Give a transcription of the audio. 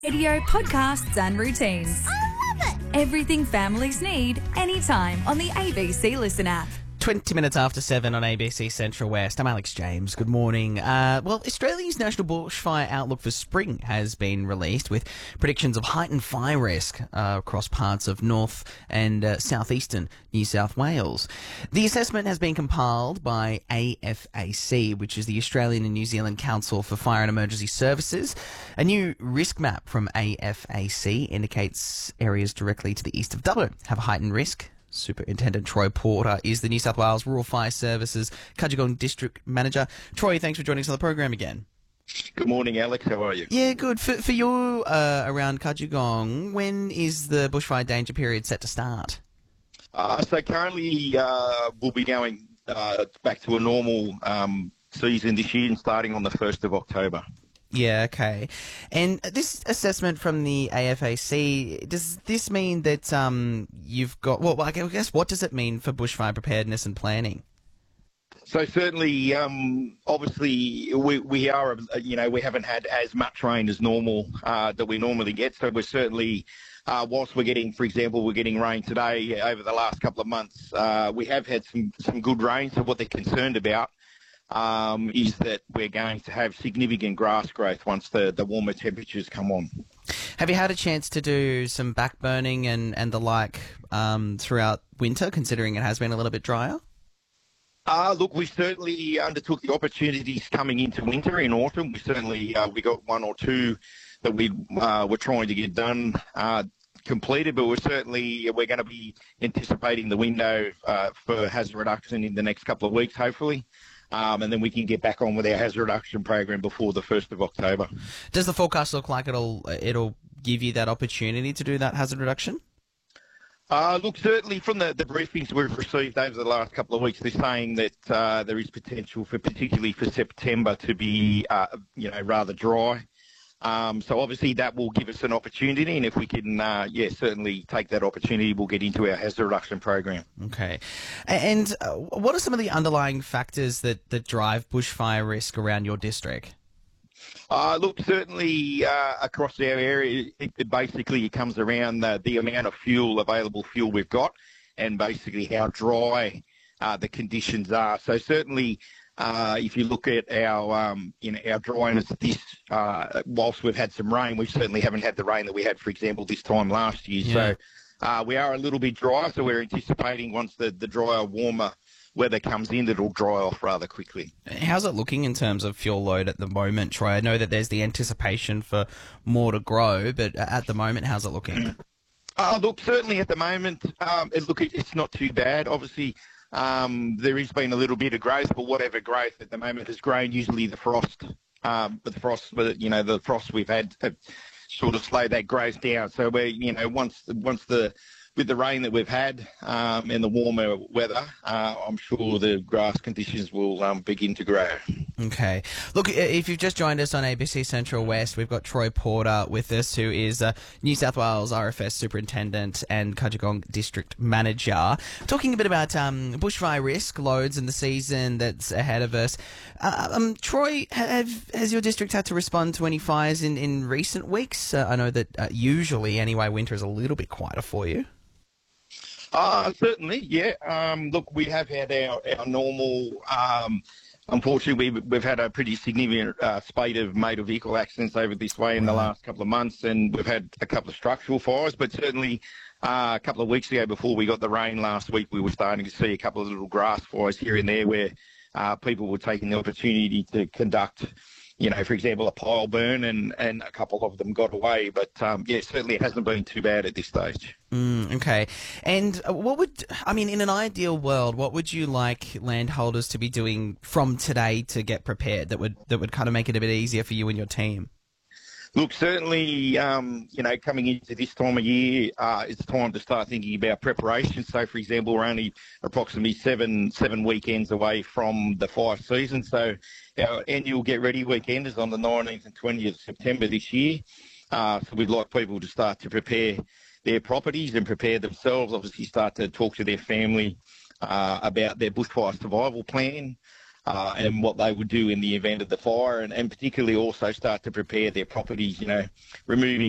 Radio podcasts and routines. I love it! Everything families need, anytime on the ABC Listen app. 20 minutes after 7 on ABC Central West. I'm Alex James. Good morning. Australia's National Bushfire Outlook for spring has been released with predictions of heightened fire risk across parts of north and southeastern New South Wales. The assessment has been compiled by AFAC, which is the Australian and New Zealand Council for Fire and Emergency Services. A new risk map from AFAC indicates areas directly to the east of Dubbo have a heightened risk. Superintendent Troy Porter is the New South Wales Rural Fire Services Cudgegong District Manager. Troy, thanks for joining us on the program again. Good morning, Alex. How are you? Yeah, good. For you around Cudgegong, when is the bushfire danger period set to start? So currently we'll be going back to a normal season this year and starting on the 1st of October. Yeah, okay. And this assessment from the AFAC, does this mean that you've got... Well, I guess what does it mean for bushfire preparedness and planning? So certainly, obviously, we are, we haven't had as much rain as normal that we normally get. So we're certainly, whilst we're getting, for example, we're getting rain today over the last couple of months, we have had some good rain. So what they're concerned about is that we're going to have significant grass growth once the warmer temperatures come on. Have you had a chance to do some backburning and the like throughout winter, considering it has been a little bit drier? Look, we certainly undertook the opportunities coming into winter in autumn. We certainly we got one or two that we were trying to get done, completed, but we're going to be anticipating the window for hazard reduction in the next couple of weeks, hopefully. And then we can get back on with our hazard reduction program before the 1st of October. Does the forecast look like it'll give you that opportunity to do that hazard reduction? Look, certainly from the briefings we've received over the last couple of weeks, they're saying that there is potential particularly for September to be, rather dry. So obviously that will give us an opportunity, and if we can, certainly take that opportunity, we'll get into our hazard reduction program. Okay. And what are some of the underlying factors that drive bushfire risk around your district? Look, certainly across our area, it comes around the amount of available fuel we've got, and basically how dry the conditions are. So certainly, if you look at our dryness, whilst we've had some rain, we certainly haven't had the rain that we had, for example, this time last year. Yeah. So we are a little bit dry, so we're anticipating once the drier, warmer weather comes in, it'll dry off rather quickly. How's it looking in terms of fuel load at the moment, Troy? I know that there's the anticipation for more to grow, but at the moment, how's it looking? Look, certainly at the moment, it's not too bad. Obviously, there has been a little bit of growth, but whatever growth at the moment has grown, usually the frost we've had have sort of slowed that growth down. So with the rain that we've had and the warmer weather, I'm sure the grass conditions will begin to grow. Okay. Look, if you've just joined us on ABC Central West, we've got Troy Porter with us, who is New South Wales RFS Superintendent and Cudgegong District Manager. Talking a bit about bushfire risk, loads and the season that's ahead of us. Troy, has your district had to respond to any fires in recent weeks? I know that usually, anyway, winter is a little bit quieter for you. Certainly, yeah. Look, we have had our normal... Unfortunately, we've had a pretty significant spate of motor vehicle accidents over this way in the last couple of months, and we've had a couple of structural fires, but certainly a couple of weeks ago, before we got the rain last week, we were starting to see a couple of little grass fires here and there where people were taking the opportunity to conduct, for example, a pile burn, and a couple of them got away. But, certainly it hasn't been too bad at this stage. Okay. And in an ideal world, what would you like landholders to be doing from today to get prepared that would kind of make it a bit easier for you and your team? Look, certainly, coming into this time of year, it's time to start thinking about preparation. So, for example, we're only approximately seven weekends away from the fire season. So our annual Get Ready weekend is on the 19th and 20th of September this year. So we'd like people to start to prepare their properties and prepare themselves, obviously start to talk to their family about their bushfire survival plan. and what they would do in the event of the fire, and particularly also start to prepare their properties, removing